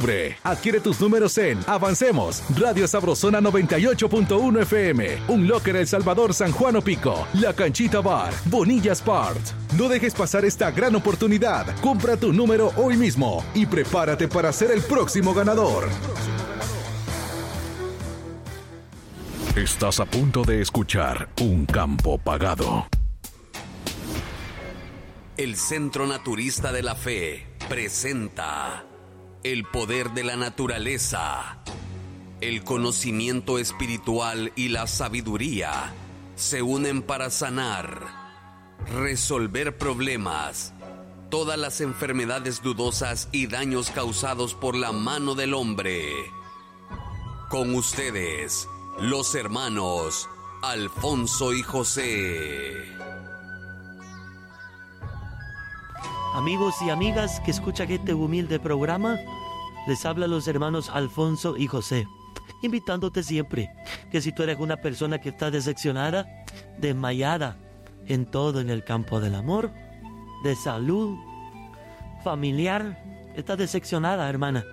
Adquiere tus números en Avancemos, Radio Sabrosona 98.1 FM, Un Locker El Salvador, San Juan Opico, La Canchita Bar, Bonilla Sport. No dejes pasar esta gran oportunidad. Compra tu número hoy mismo y prepárate para ser el próximo ganador. Estás a punto de escuchar Un Campo Pagado. El Centro Naturista de la Fe presenta el poder de la naturaleza. El conocimiento espiritual y la sabiduría se unen para sanar, resolver problemas, todas las enfermedades dudosas y daños causados por la mano del hombre. Con ustedes, los hermanos Alfonso y José. Amigos y amigas que escuchan este humilde programa, les habla los hermanos Alfonso y José, invitándote siempre que si tú eres una persona que está decepcionada, desmayada en todo en el campo del amor, de salud, familiar, está decepcionada, hermana.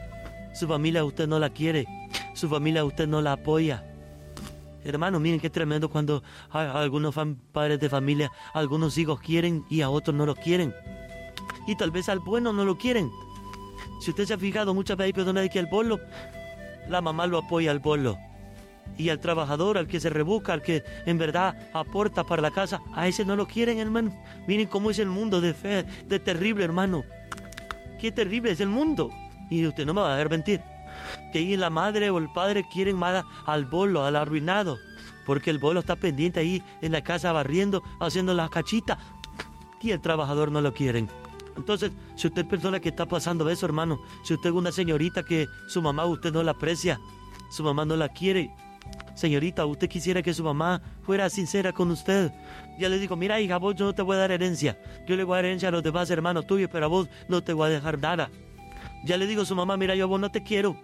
Su familia usted no la quiere, su familia usted no la apoya. Hermano, miren qué tremendo cuando algunos padres de familia, algunos hijos quieren y a otros no lo quieren. Y tal vez al bueno no lo quieren. Si usted se ha fijado muchas veces, perdona de que al bolo, la mamá lo apoya al bolo. Y al trabajador, al que se rebusca, al que en verdad aporta para la casa, a ese no lo quieren, hermano. Miren cómo es el mundo de fe, de terrible, hermano. Qué terrible es el mundo. Y usted no me va a dejar mentir. Que ahí la madre o el padre quieren más al bolo, al arruinado. Porque el bolo está pendiente ahí en la casa barriendo, haciendo las cachitas. Y el trabajador no lo quieren. Entonces, si usted es persona que está pasando eso, hermano, si usted es una señorita que su mamá usted no la aprecia, su mamá no la quiere, señorita, usted quisiera que su mamá fuera sincera con usted. Ya le digo, mira hija, vos yo no te voy a dar herencia, yo le voy a dar herencia a los demás hermanos tuyos, pero a vos no te voy a dejar nada. Ya le digo a su mamá, mira, yo a vos no te quiero.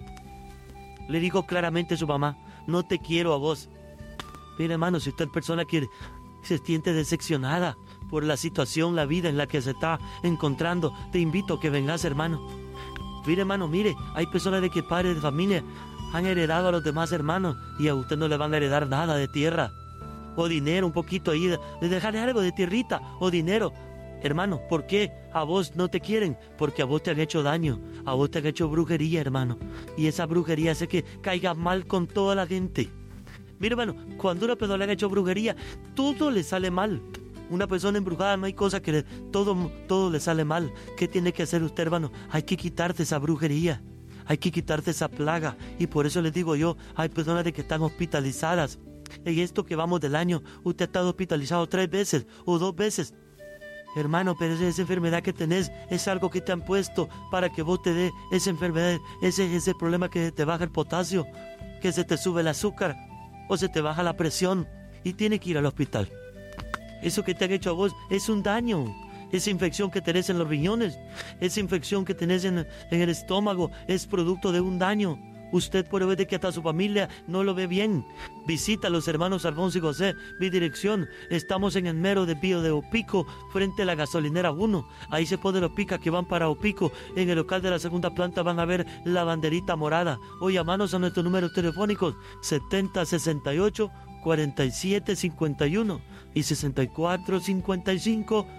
Le digo claramente a su mamá, no te quiero a vos. Mira, hermano, si usted es persona que se siente decepcionada por la situación, la vida en la que se está encontrando, te invito a que vengas, hermano. Mire, hermano, mire, hay personas de que padres de familia han heredado a los demás hermanos y a usted no le van a heredar nada de tierra o dinero, un poquito ahí, de dejarle algo de tierrita o dinero. Hermano, ¿por qué a vos no te quieren? Porque a vos te han hecho daño, a vos te han hecho brujería, hermano. Y esa brujería hace que caiga mal con toda la gente. Mire, hermano, cuando una persona le han hecho brujería, todo le sale mal. Una persona embrujada, no hay cosa que todo le sale mal. ¿Qué tiene que hacer usted, hermano? Hay que quitarte esa brujería, hay que quitarte esa plaga. Y por eso les digo yo, hay personas de que están hospitalizadas. En esto que vamos del año, usted ha estado hospitalizado 3 veces o 2 veces. Hermano, pero esa enfermedad que tenés es algo que te han puesto para que vos te dé esa enfermedad. Ese es el problema, que te baja el potasio, que se te sube el azúcar o se te baja la presión y tienes que ir al hospital. Eso que te han hecho a vos es un daño. Esa infección que tenés en los riñones, esa infección que tenés en el estómago, es producto de un daño. Usted puede ver de que hasta su familia no lo ve bien. Visita a los hermanos Alfonso y José. Mi dirección, estamos en el mero desvío de Opico, frente a la gasolinera 1. Ahí se pone los picas que van para Opico. En el local de la segunda planta van a ver la banderita morada. O llamarnos a nuestros números telefónicos 7068 4751 y 6455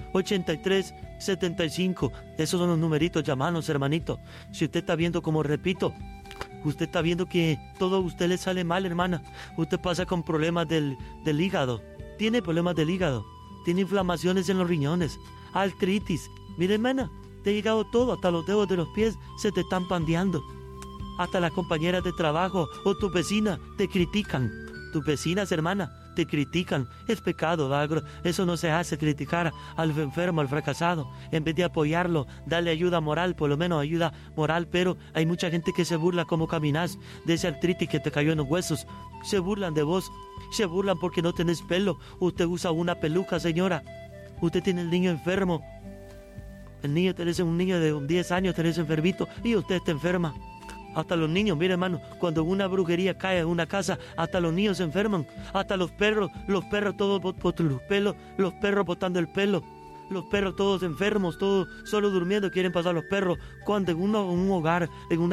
8375. Esos son los numeritos, llamanos, hermanito. Si usted está viendo, como repito, usted está viendo que todo a usted le sale mal, hermana. Usted pasa con problemas del hígado. Tiene problemas del hígado. Tiene inflamaciones en los riñones. Artritis. Mire, hermana, te ha llegado todo. Hasta los dedos de los pies se te están pandeando. Hasta las compañeras de trabajo o tus vecinas te critican. Tus vecinas, hermana, te critican. Es pecado, ¿verdad? Eso no se hace, criticar al enfermo, al fracasado. En vez de apoyarlo, darle ayuda moral, por lo menos ayuda moral. Pero hay mucha gente que se burla cómo caminas, de esa artritis que te cayó en los huesos. Se burlan de vos, se burlan porque no tenés pelo. Usted usa una peluca, señora. Usted tiene el niño enfermo. El niño, tenés un niño de 10 años, tenés enfermito y usted está enferma. Hasta los niños, mire, hermano, cuando una brujería cae en una casa, hasta los niños se enferman. Hasta los perros todos botan los pelos, los perros botando el pelo. Los perros todos enfermos, todos solo durmiendo, quieren pasar los perros. Cuando en un hogar, en una